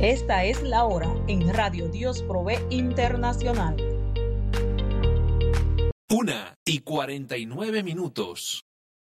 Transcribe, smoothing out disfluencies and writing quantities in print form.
Esta es la hora en Radio Dios Provee Internacional. 1:49.